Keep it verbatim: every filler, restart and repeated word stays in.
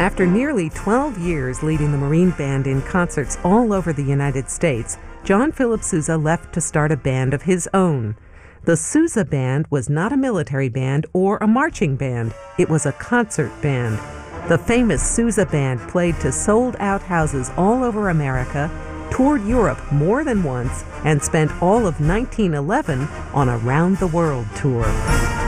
After nearly twelve years leading the Marine Band in concerts all over the United States, John Philip Sousa left to start a band of his own. The Sousa Band was not a military band or a marching band. It was a concert band. The famous Sousa Band played to sold-out houses all over America, toured Europe more than once, and spent all of nineteen eleven on a round-the-world tour.